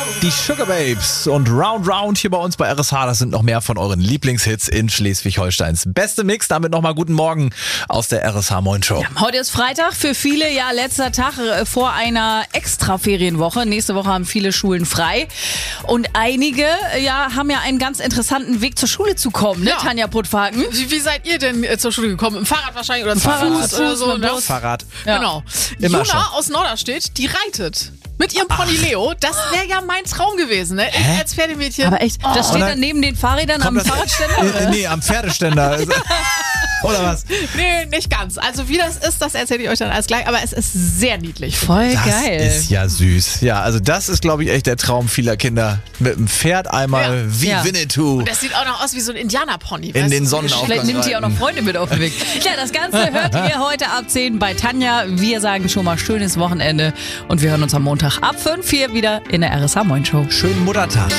Die Sugar Babes und Round Round hier bei uns bei RSH. Das sind noch mehr von euren Lieblingshits in Schleswig-Holsteins. Beste Mix, damit nochmal guten Morgen aus der RSH Moin Show. Ja, heute ist Freitag, für viele ja letzter Tag vor einer Extra-Ferienwoche. Nächste Woche haben viele Schulen frei. Und einige haben ja einen ganz interessanten Weg zur Schule zu kommen, ne, Ja. Tanja Puttfaken? Wie seid ihr denn zur Schule gekommen? Im Fahrrad wahrscheinlich oder zu Fahrrad, Fuß oder so? mit dem Ne? Bus. Fahrrad. Ja. Genau. Immer Juna schon. aus Norderstedt, die reitet. Mit ihrem Pony Leo. Das wäre ja mein Traum gewesen, ne? Ich als Pferdemädchen. Aber echt, das steht Oder- dann neben den Fahrrädern am Fahrradständer? Nee, am Pferdeständer. Oder was? Nee, nicht ganz. Also wie das ist, das erzähle ich euch dann alles gleich. Aber es ist sehr niedlich. Voll Das geil. ist ja süß. Ja, also das ist, glaube ich, echt der Traum vieler Kinder. Mit dem Pferd einmal Ja. wie Ja. Winnetou Das sieht auch noch aus wie so ein Indianerpony. in weißt den du? Sonnenaufgang. Vielleicht nimmt die auch noch Freunde mit auf den Weg. Ja, das Ganze hört ihr heute ab 10 bei Tanja. Wir sagen schon mal schönes Wochenende und wir hören uns am Montag ab 5 hier wieder in der RSH Moin Show. Schönen Muttertag.